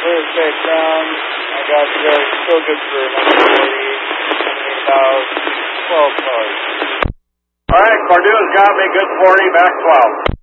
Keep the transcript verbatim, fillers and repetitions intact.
Clear state ground. I got you guys still good for number forty, about twelve cars. All right, Cordula's got me, good forty, back twelve.